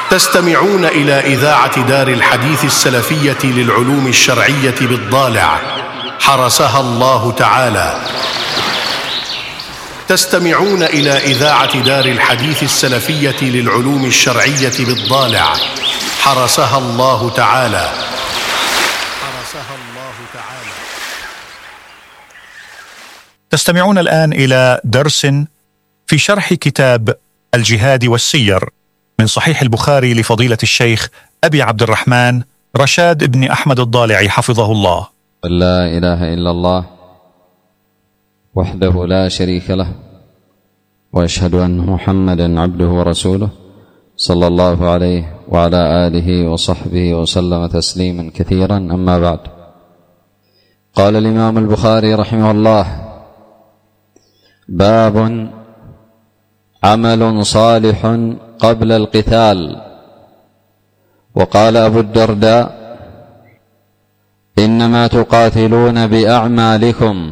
تستمعون إلى إذاعة دار الحديث السلفية للعلوم الشرعية بالضالع حرسها الله تعالى. تستمعون إلى إذاعة دار الحديث السلفية للعلوم الشرعية بالضالع حرسها الله تعالى. تستمعون الآن إلى درس في شرح كتاب الجهاد والسير من صحيح البخاري لفضيلة الشيخ أبي عبد الرحمن رشاد بن أحمد الضالعي حفظه الله. لا إله إلا الله وحده لا شريك له، وأشهد أن محمدا عبده ورسوله صلى الله عليه وعلى آله وصحبه وسلم تسليما كثيرا. أما بعد، قال الإمام البخاري رحمه الله: باب عمل صالح قبل القتال. وقال أبو الدرداء: إنما تقاتلون بأعمالكم.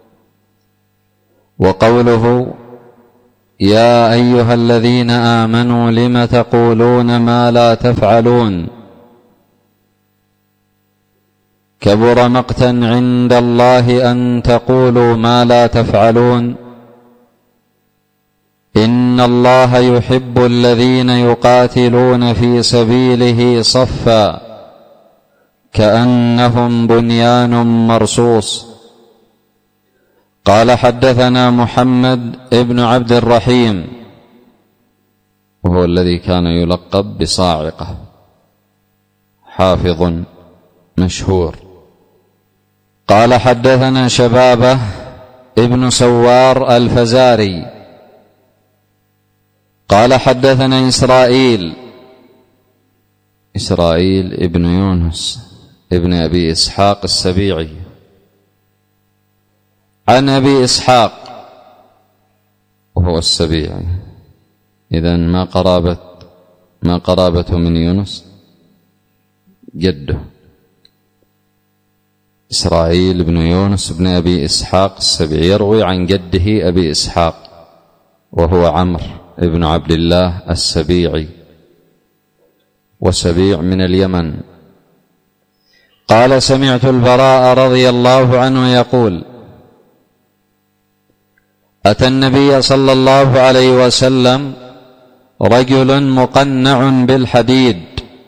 وقوله: يا أيها الذين آمنوا لم تقولون ما لا تفعلون، كبر مقتا عند الله أن تقولوا ما لا تفعلون، إن الله يحب الذين يقاتلون في سبيله صفا كأنهم بنيان مرصوص. قال: حدثنا محمد ابن عبد الرحيم، وهو الذي كان يلقب بصاعقة، حافظ مشهور. قال: حدثنا شبابة ابن سوار الفزاري قال: حدثنا إسرائيل ابن يونس ابن أبي إسحاق السبيعي عن أبي إسحاق وهو السبيعي. إذن ما قرابته من يونس؟ جده إسرائيل بن يونس بن أبي إسحاق السبيعي يروي عن جده أبي إسحاق وهو عمرو ابن عبد الله السبيعي، وسبيع من اليمن. قال: سمعت البراء رضي الله عنه يقول: أتى النبي صلى الله عليه وسلم رجل مقنع بالحديد،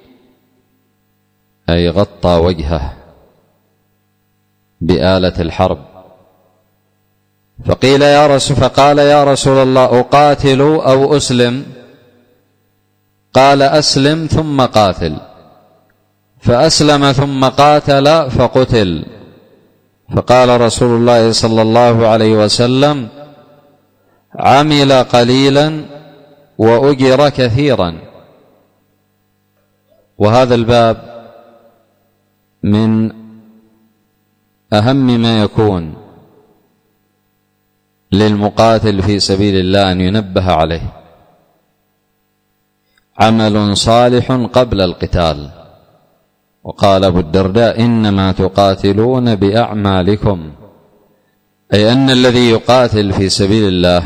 أي غطى وجهه بآلة الحرب، فقال يا رسول الله: أقاتل أو أسلم؟ قال: أسلم ثم قاتل. فأسلم ثم قاتل فقتل. فقال رسول الله صلى الله عليه وسلم: عمل قليلا وأجر كثيرا. وهذا الباب من أهم ما يكون للمقاتل في سبيل الله أن ينبه عليه: عمل صالح قبل القتال. وقال أبو الدرداء: إنما تقاتلون بأعمالكم، أي أن الذي يقاتل في سبيل الله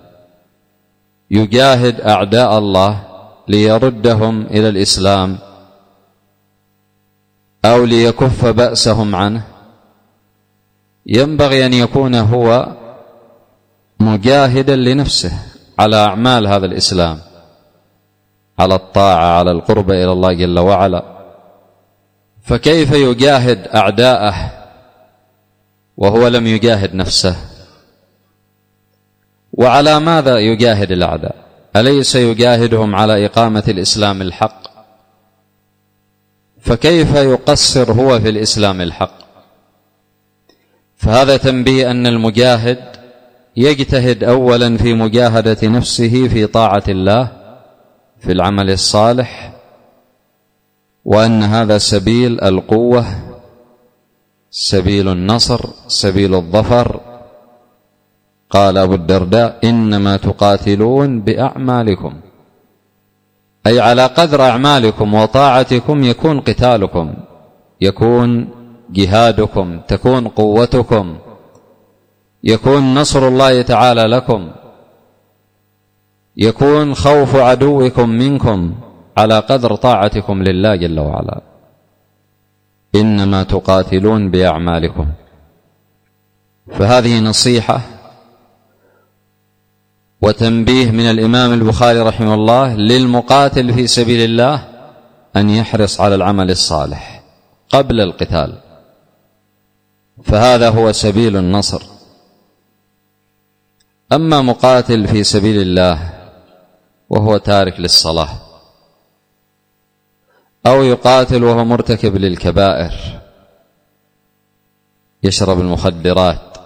يجاهد أعداء الله ليردهم إلى الإسلام أو ليكف بأسهم عنه، ينبغي أن يكون هو مجاهدا لنفسه على أعمال هذا الإسلام، على الطاعة، على القرب إلى الله جل وعلا. فكيف يجاهد أعداءه وهو لم يجاهد نفسه؟ وعلى ماذا يجاهد الأعداء؟ أليس يجاهدهم على إقامة الإسلام الحق؟ فكيف يقصر هو في الإسلام الحق؟ فهذا تنبيه أن المجاهد يجتهد أولا في مجاهدة نفسه في طاعة الله في العمل الصالح، وأن هذا سبيل القوة، سبيل النصر، سبيل الظفر. قال أبو الدرداء: إنما تقاتلون بأعمالكم، أي على قدر أعمالكم وطاعتكم يكون قتالكم، يكون جهادكم، تكون قوتكم، يكون نصر الله تعالى لكم، يكون خوف عدوكم منكم على قدر طاعتكم لله جل وعلا، إنما تقاتلون بأعمالكم. فهذه نصيحة وتنبيه من الإمام البخاري رحمه الله للمقاتل في سبيل الله أن يحرص على العمل الصالح قبل القتال، فهذا هو سبيل النصر. أما مقاتل في سبيل الله وهو تارك للصلاة، أو يقاتل وهو مرتكب للكبائر، يشرب المخدرات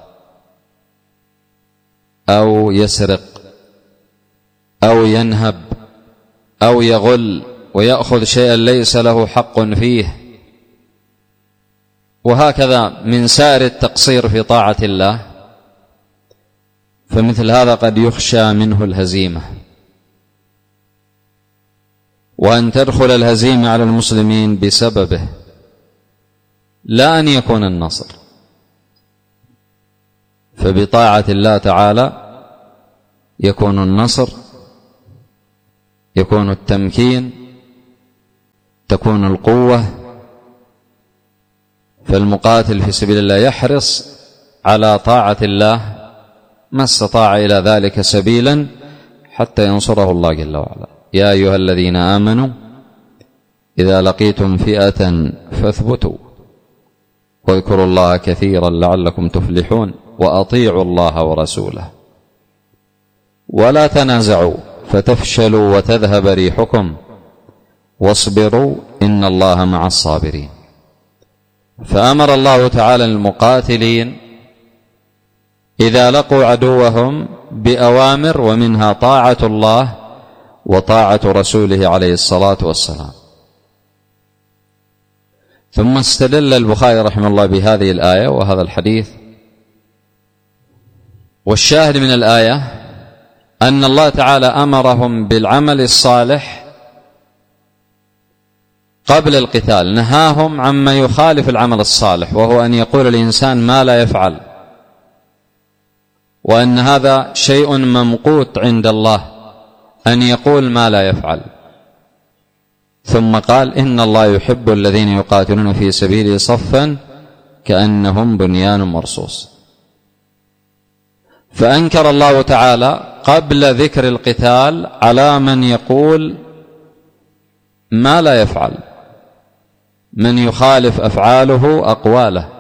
أو يسرق أو ينهب أو يغل ويأخذ شيئا ليس له حق فيه، وهكذا من سائر التقصير في طاعة الله، فمثل هذا قد يخشى منه الهزيمة، وأن تدخل الهزيمة على المسلمين بسببه، لا أن يكون النصر. فبطاعة الله تعالى يكون النصر، يكون التمكين، تكون القوة. فالمقاتل في سبيل الله يحرص على طاعة الله ما استطاع إلى ذلك سبيلا حتى ينصره الله جل وعلا. يا أيها الذين آمنوا إذا لقيتم فئة فاثبتوا واذكروا الله كثيرا لعلكم تفلحون وأطيعوا الله ورسوله ولا تنازعوا فتفشلوا وتذهب ريحكم واصبروا إن الله مع الصابرين. فأمر الله تعالى المقاتلين إذا لقوا عدوهم بأوامر، ومنها طاعة الله وطاعة رسوله عليه الصلاة والسلام. ثم استدل البخاري رحمه الله بهذه الآية وهذا الحديث. والشاهد من الآية أن الله تعالى أمرهم بالعمل الصالح قبل القتال، نهاهم عما يخالف العمل الصالح، وهو أن يقول الإنسان ما لا يفعل، وأن هذا شيء ممقوت عند الله أن يقول ما لا يفعل. ثم قال إن الله يحب الذين يقاتلون في سبيله صفا كأنهم بنيان مرصوص. فأنكر الله تعالى قبل ذكر القتال على من يقول ما لا يفعل، من يخالف أفعاله أقواله،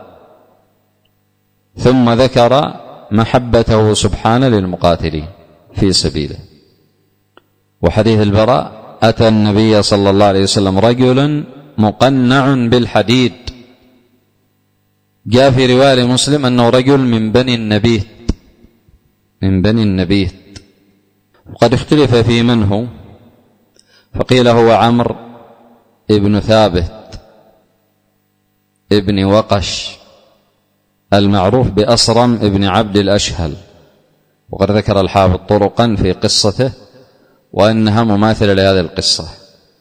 ثم ذكر محبته سبحانه للمقاتلين في سبيله. وحديث البراء أتى النبي صلى الله عليه وسلم رجل مقنع بالحديد، جاء في رواية مسلم أنه رجل من بني النبيت، وقد اختلف في من هو، فقيل هو عمرو ابن ثابت ابن وقش المعروف بأصرم ابن عبد الأشهل، وقد ذكر الحافظ طرقا في قصته وأنها مماثلة لهذه القصة،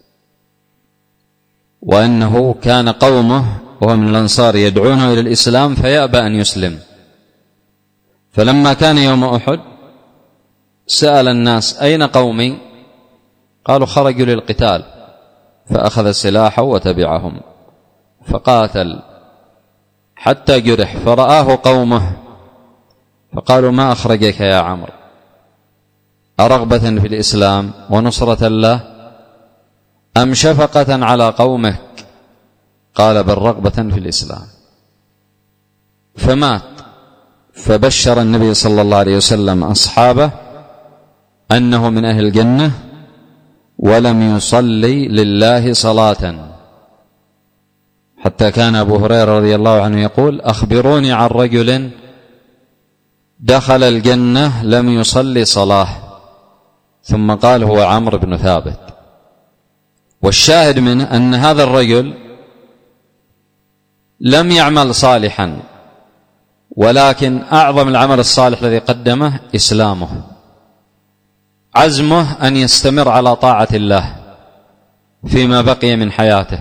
وأنه كان قومه وهو من الأنصار يدعونه إلى الإسلام فيأبى أن يسلم، فلما كان يوم أحد سأل الناس أين قومي؟ قالوا خرجوا للقتال، فأخذ سلاحه وتبعهم فقاتل حتى جرح، فرآه قومه فقالوا ما أخرجك يا عمرو؟ أرغبة في الإسلام ونصرة الله أم شفقة على قومك؟ قال بل رغبة في الإسلام. فمات. فبشر النبي صلى الله عليه وسلم أصحابه أنه من أهل الجنة ولم يصلي لله صلاة، حتى كان أبو هريرة رضي الله عنه يقول أخبروني عن رجل دخل الجنة لم يصلي صلاة، ثم قال هو عمرو بن ثابت. والشاهد منه أن هذا الرجل لم يعمل صالحا، ولكن أعظم العمل الصالح الذي قدمه إسلامه، عزمه أن يستمر على طاعة الله فيما بقي من حياته،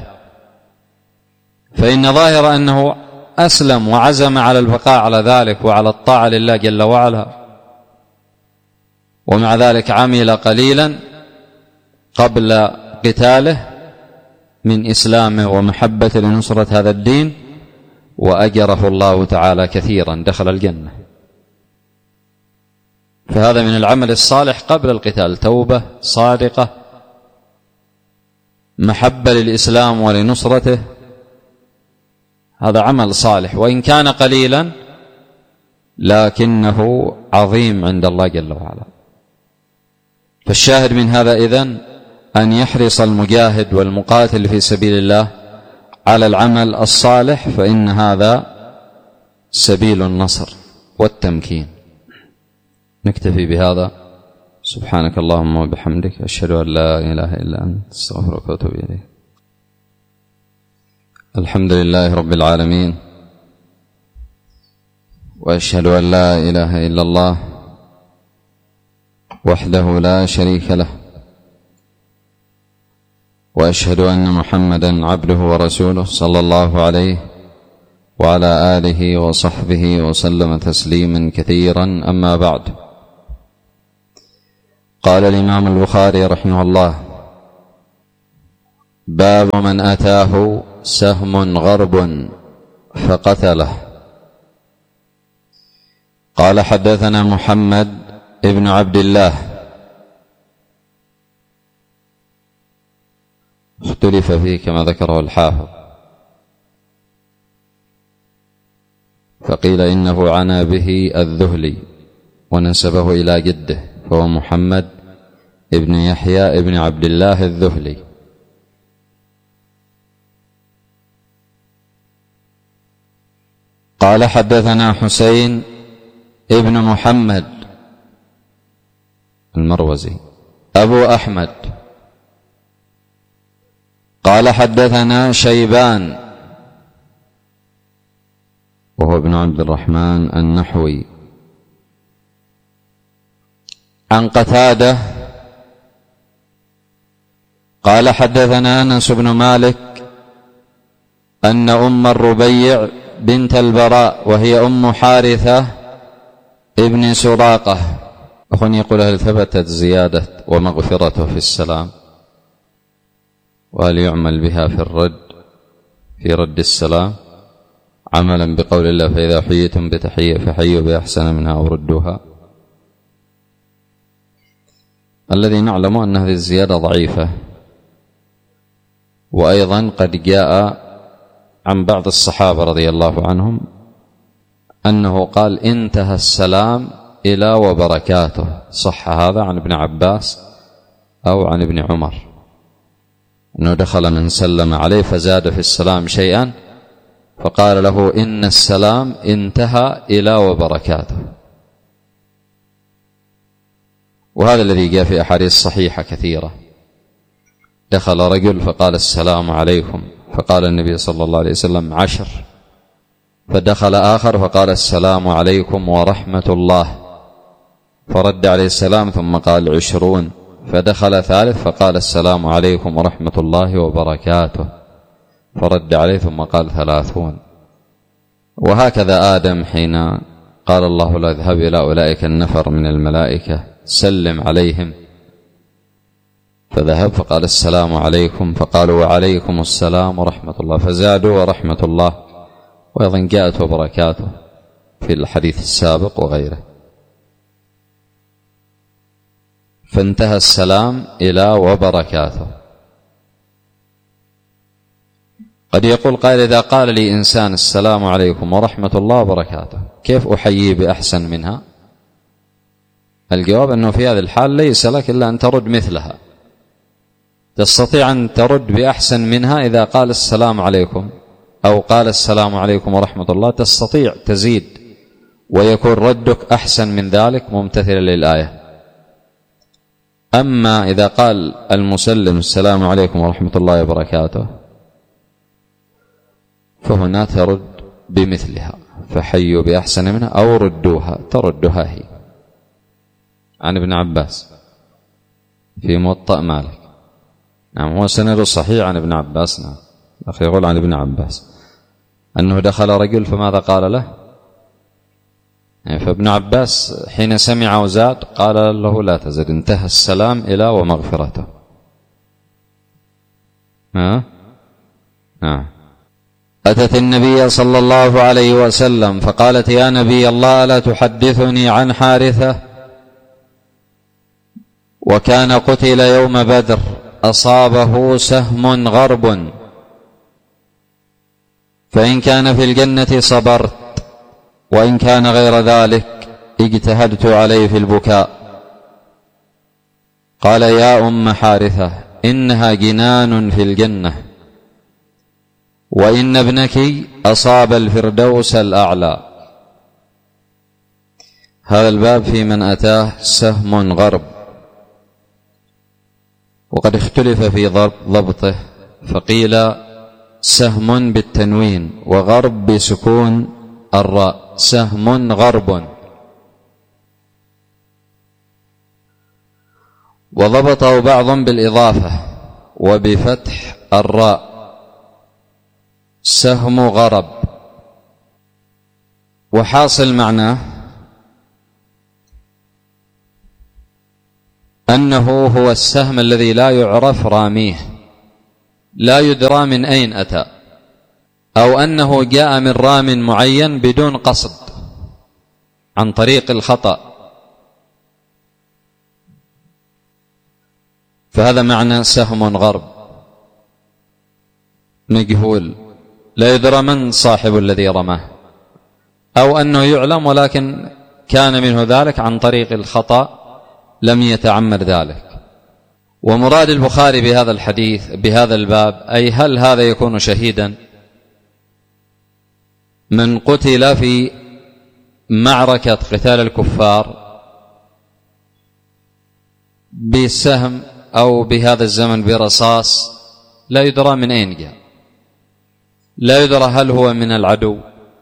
فإن ظاهر أنه أسلم وعزم على البقاء على ذلك وعلى الطاعة لله جل وعلا، ومع ذلك عمل قليلا قبل قتاله من إسلامه ومحبته لنصرة هذا الدين، وأجره الله تعالى كثيرا، دخل الجنة. فهذا من العمل الصالح قبل القتال، توبة صادقة، محبة للإسلام ولنصرته، هذا عمل صالح وإن كان قليلا لكنه عظيم عند الله جل وعلا. فالشاهد من هذا إذن أن يحرص المجاهد والمقاتل في سبيل الله على العمل الصالح، فإن هذا سبيل النصر والتمكين. نكتفي بهذا. سبحانك اللهم وبحمدك، أشهد أن لا إله إلا أنت، أستغفرك وأتوب إليك. الحمد لله رب العالمين، وأشهد أن لا إله إلا الله وحده لا شريك له، وأشهد أن محمدا عبده ورسوله صلى الله عليه وعلى آله وصحبه وسلم تسليما كثيرا. أما بعد، قال الإمام البخاري رحمه الله: باب من أتاه سهم غرب فقتله. قال: حدثنا محمد ابن عبد الله، اختلف فيه كما ذكره الحافظ، فقيل إنه عنى به الذهلي ونسبه إلى جده، فهو محمد ابن يحيى ابن عبد الله الذهلي. قال: حدثنا حسين ابن محمد المروزي أبو أحمد. قال: حدثنا شيبان وهو ابن عبد الرحمن النحوي عن قتادة قال: حدثنا أنس بن مالك أن أم الربيع بنت البراء وهي أم حارثة ابن سراقة، أخواني يقول: هل ثبتت زيادة ومغفرته في السلام؟ وهل يعمل بها في رد السلام عملا بقول الله: فإذا حييتم بتحية فحيوا بأحسن منها أو ردوها؟ الذي نعلم أن هذه الزيادة ضعيفة، وأيضا قد جاء عن بعض الصحابة رضي الله عنهم أنه قال: انتهى السلام إلى وبركاته. صح هذا عن ابن عباس أو عن ابن عمر أنه دخل من سلم عليه فزاد في السلام شيئا فقال له: إن السلام انتهى إلى وبركاته. وهذا الذي جاء في أحاديث صحيحة كثيرة. دخل رجل فقال: السلام عليكم، فقال النبي صلى الله عليه وسلم: 10. فدخل آخر فقال: السلام عليكم ورحمة الله، فرد عليه السلام ثم قال: 20. فدخل ثالث فقال: السلام عليكم ورحمة الله وبركاته، فرد عليه ثم قال: 30. وهكذا آدم حين قال الله له: اذهب إلى أولئك النفر من الملائكة سلم عليهم، فذهب فقال: السلام عليكم، فقالوا: وعليكم السلام ورحمة الله، فزادوا ورحمة الله، وأيضا جاءت وبركاته في الحديث السابق وغيره. فانتهى السلام إلى وبركاته. قد يقول قائل: إذا قال لي إنسان السلام عليكم ورحمة الله وبركاته كيف أحييه بأحسن منها؟ الجواب أنه في هذه الحال ليس لك إلا أن ترد مثلها. تستطيع أن ترد بأحسن منها إذا قال السلام عليكم أو قال السلام عليكم ورحمة الله، تستطيع تزيد ويكون ردك أحسن من ذلك ممتثلا للآية. أما إذا قال المسلم السلام عليكم ورحمة الله وبركاته فهنا ترد بمثلها، فحيوا بأحسن منها أو ردوها، تردها هي. عن ابن عباس في موطأ مالك. نعم، هو سند صحيح عن ابن عباس. نعم، أخي يقول عن ابن عباس أنه دخل رجل فماذا قال له؟ فابن عباس حين سمع وزاد قال له: لا تزد، انتهى السلام إلى ومغفرته. نعم. أتت النبي صلى الله عليه وسلم فقالت: يا نبي الله، ألا تحدثني عن حارثة؟ وكان قتل يوم بدر، أصابه سهم غرب، فإن كان في الجنة صبرت، وإن كان غير ذلك اجتهدت عليه في البكاء. قال: يا أم حارثة، إنها جنان في الجنة، وإن ابنك أصاب الفردوس الأعلى. هذا الباب في من أتاه سهم غرب، وقد اختلف في ضبطه، فقيل سهم بالتنوين وغرب بسكون الراء، سهم غرب. وضبطه بعض بالإضافة وبفتح الراء، سهم غرب. وحاصل معناه أنه هو السهم الذي لا يعرف راميه، لا يدرى من أين أتى، أو أنه جاء من رام معين بدون قصد عن طريق الخطأ. فهذا معنى سهم غرب، مجهول، لا يدرى من صاحب الذي رماه، أو أنه يعلم ولكن كان منه ذلك عن طريق الخطأ، لم يتعمد ذلك. ومراد البخاري بهذا الحديث بهذا الباب، أي هل هذا يكون شهيدا؟ من قتل في معركة قتال الكفار بسهم أو بهذا الزمن برصاص، لا يدرى من أين جاء، لا يدرى هل هو من العدو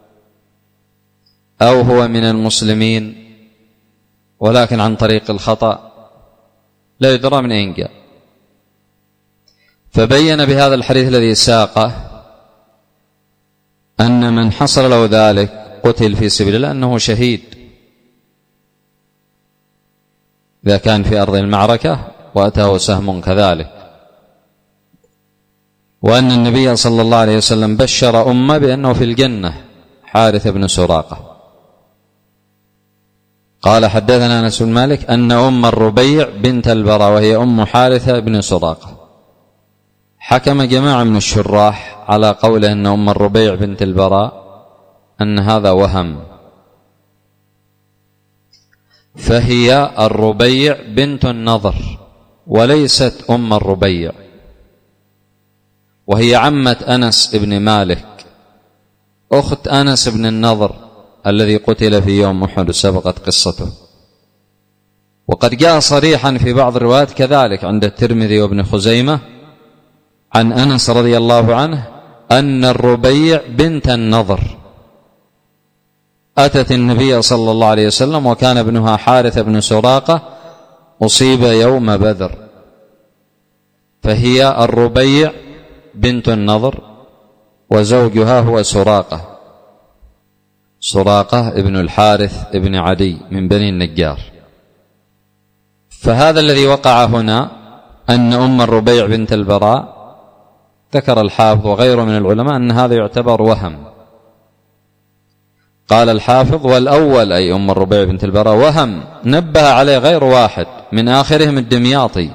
أو هو من المسلمين، ولكن عن طريق الخطأ، لا يدرى من أين جاء. فبين بهذا الحديث الذي ساقه أن من حصل له ذلك قتل في سبيل الله أنه شهيد إذا كان في أرض المعركة وأتاه سهم كذلك. وأن النبي صلى الله عليه وسلم بشر أمة بأنه في الجنة حارث بن سراقة. قال: حدثنا أنس بن مالك أن أم الربيع بنت البراء وهي أم حارثة بن سراقة. حكم جماعة من الشراح على قوله أن أم الربيع بنت البراء أن هذا وهم، فهي الربيع بنت النضر وليست أم الربيع، وهي عمة أنس بن مالك أخت أنس بن النضر الذي قتل في يوم أحد، سبقت قصته. وقد جاء صريحا في بعض الروايات كذلك عند الترمذي وابن خزيمة عن أنس رضي الله عنه أن الربيع بنت النضر أتت النبي صلى الله عليه وسلم، وكان ابنها حارث بن سراقة أصيب يوم بدر، فهي الربيع بنت النضر، وزوجها هو سراقة ابن الحارث ابن عدي من بني النجار. فهذا الذي وقع هنا أن أم الربيع بنت البراء، ذكر الحافظ وغيره من العلماء أن هذا يعتبر وهم. قال الحافظ: والأول أي أم الربيع بنت البراء وهم نبه عليه غير واحد، من آخرهم الدمياطي،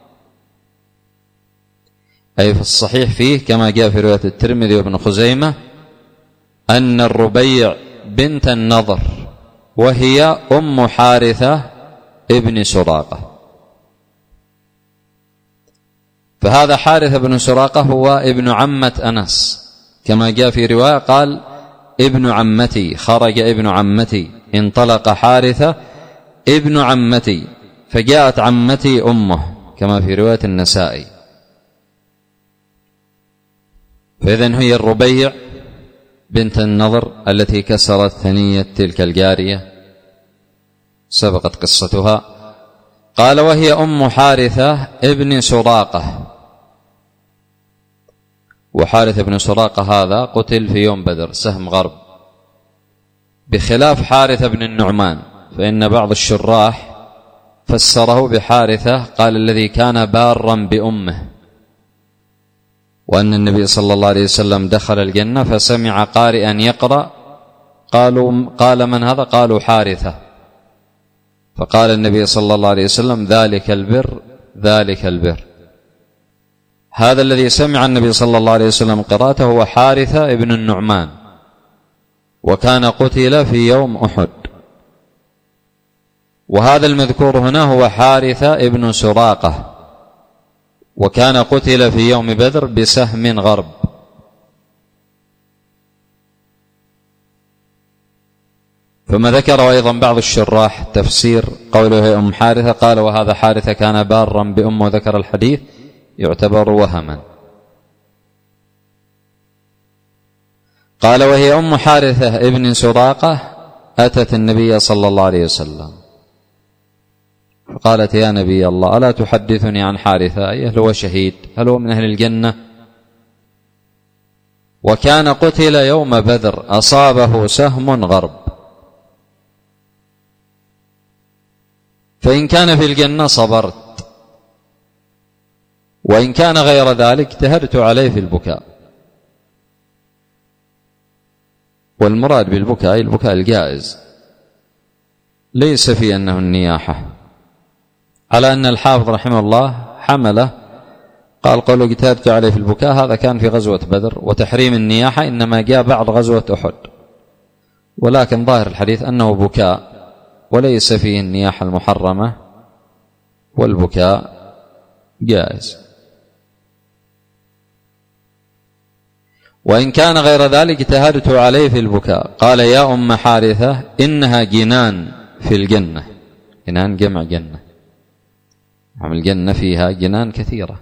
أي في الصحيح فيه كما جاء في رواية الترمذي وابن خزيمة أن الربيع بنت النضر وهي أم حارثة ابن سراقة. فهذا حارثة بن سراقة هو ابن عمة أنس، كما جاء في رواية قال: ابن عمتي، خرج ابن عمتي، انطلق حارثة ابن عمتي، فجاءت عمتي أمه كما في رواية النسائي. فإذن هي الربيع بنت النضر التي كسرت ثنية تلك الجارية، سبقت قصتها. قال: وهي أم حارثة ابن سراقة. وحارث بن سراقة هذا قتل في يوم بدر، سهم غرب، بخلاف حارثة بن النعمان، فإن بعض الشراح فسره بحارثة، قال: الذي كان بارا بأمه، وأن النبي صلى الله عليه وسلم دخل الجنة فسمع قارئا يقرأ، قال من هذا؟ قالوا حارثة. فقال النبي صلى الله عليه وسلم ذلك البر ذلك البر. هذا الذي سمع النبي صلى الله عليه وسلم قراءته هو حارثة ابن النعمان، وكان قتل في يوم أحد. وهذا المذكور هنا هو حارثة ابن سراقة، وكان قتل في يوم بدر بسهم غرب. ثم ذكر أيضا بعض الشراح تفسير قوله هي أم حارثة، قال وهذا حارثة كان بارا بأمه، وذكر الحديث يعتبر وهما. قال وهي أم حارثة ابن سراقة أتت النبي صلى الله عليه وسلم فقالت يا نبي الله ألا تحدثني عن حارثة؟ هل هو شهيد؟ هل هو من أهل الجنة؟ وكان قتل يوم بدر، أصابه سهم غرب، فإن كان في الجنة صبرت، وإن كان غير ذلك اجتهدت عليه في البكاء. والمراد بالبكاء البكاء الجائز، ليس في أنه النياحة، على أن الحافظ رحمه الله حمله قال قوله اجتهدت عليه في البكاء هذا كان في غزوة بدر، وتحريم النياحة إنما جاء بعد غزوة أحد، ولكن ظاهر الحديث أنه بكاء وليس فيه النياحة المحرمة، والبكاء جائز. وإن كان غير ذلك اجتهدت عليه في البكاء. قال يا أم حارثة إنها جنان في الجنة. جنان جمع جنة، الجنة فيها جنان كثيرة.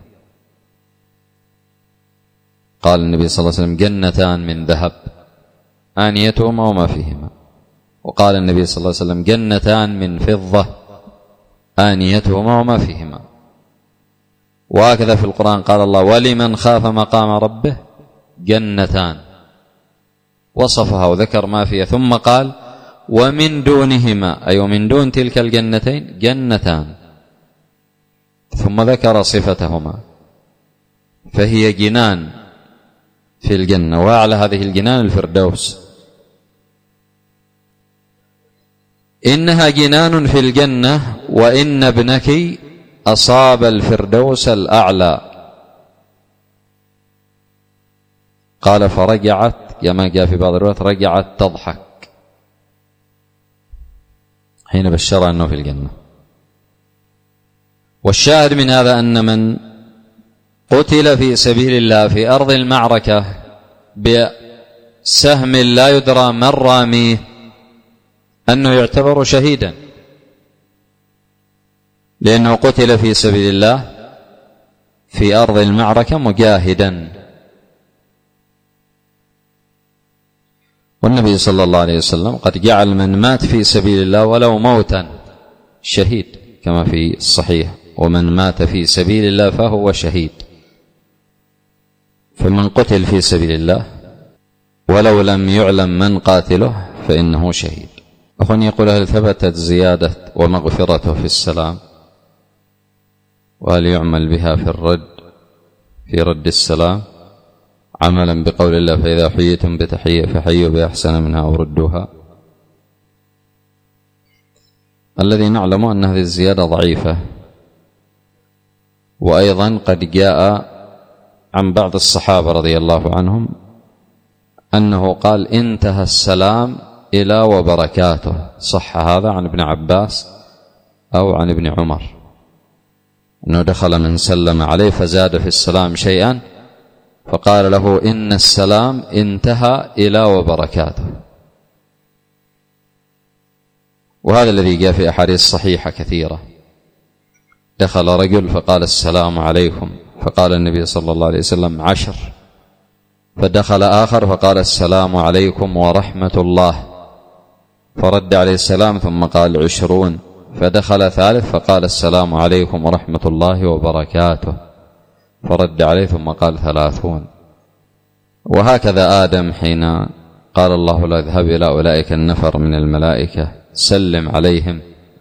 قال النبي صلى الله عليه وسلم جنتان من ذهب آنيتهما وما فيهما. وقال النبي صلى الله عليه وسلم جنتان من فضة آنيتهما وما فيهما. وهكذا في القرآن قال الله ولمن خاف مقام ربه جنتان، وصفها وذكر ما فيها، ثم قال ومن دونهما، أي ومن دون تلك الجنتين جنتان، ثم ذكر صفتهما، فهي جنان في الجنة، وأعلى هذه الجنان الفردوس. إنها جنان في الجنة وإن ابنك أصاب الفردوس الأعلى. قال فرجعت، كما جاء في بعض الروايات رجعت تضحك حين بشر أنه في الجنة. والشاهد من هذا أن من قتل في سبيل الله في أرض المعركة بسهم لا يدرى من راميه أنه يعتبر شهيدا، لأنه قتل في سبيل الله في أرض المعركة مجاهدا. والنبي صلى الله عليه وسلم قد جعل من مات في سبيل الله ولو موتا شهيد، كما في الصحيح ومن مات في سبيل الله فهو شهيد. فمن قتل في سبيل الله ولو لم يعلم من قاتله فإنه شهيد. أخواني يقول هل ثبتت زيادة ومغفرته في السلام؟ وهل يعمل بها في رد السلام عملا بقول الله فإذا حييتم بتحية فحيوا بأحسن منها أو ردوها؟ الذي نعلم أن هذه الزيادة ضعيفة. وأيضا قد جاء عن بعض الصحابة رضي الله عنهم أنه قال انتهى السلام إلى وبركاته. صح هذا عن ابن عباس أو عن ابن عمر أنه دخل من سلم عليه فزاد في السلام شيئا فقال له إن السلام انتهى إلى وبركاته. وهذا الذي جاء في أحاديث صحيحة كثيرة. دخل رجل فقال السلام عليكم، فقال النبي صلى الله عليه وسلم 10. فدخل آخر فقال السلام عليكم ورحمة الله، فرد عليه السلام ثم قال 20. فدخل ثالث فقال السلام عليكم ورحمة الله وبركاته، فرد عليه ثم قال 30. وهكذا آدم حين قال الله لا اذهب إلى أولئك النفر من الملائكة سلم عليهم،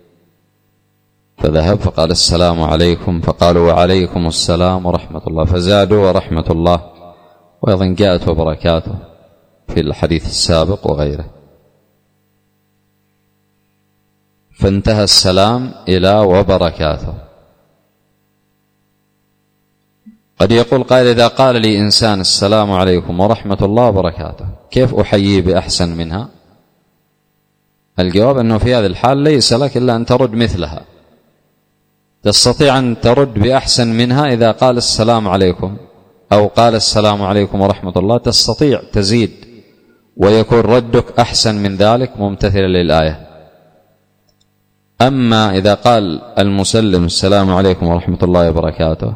فذهب فقال السلام عليكم، فقالوا وعليكم السلام ورحمة الله، فزادوا ورحمة الله. وأيضا جاءت وبركاته في الحديث السابق وغيره. فانتهى السلام إلى وبركاته. قد يقول قائل: إذا قال لي إنسان السلام عليكم ورحمة الله وبركاته، كيف أحييه بأحسن منها؟ الجواب أنه في هذه الحال ليس لك إلا أن ترد مثلها. تستطيع أن ترد بأحسن منها إذا قال السلام عليكم أو قال السلام عليكم ورحمة الله، تستطيع تزيد ويكون ردك أحسن من ذلك ممتثلا للآية. أما إذا قال المسلم السلام عليكم ورحمة الله وبركاته،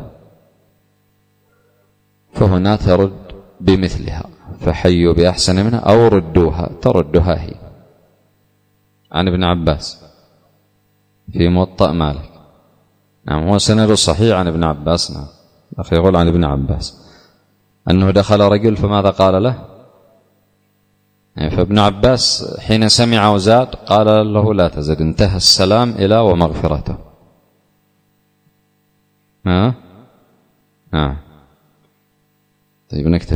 فهنا ترد بمثلها، فحيوا بأحسن منها أو ردوها، تردها هي. عن ابن عباس في موطأ مالك. نعم، هو سند صحيح عن ابن عباس. نعم، أخي يقول عن ابن عباس أنه دخل رجل فماذا قال له؟ يعني فابن عباس حين سمع وزاد قال له: لا تزد، انتهى السلام إلى ومغفرته. نعم. طيب نكتب.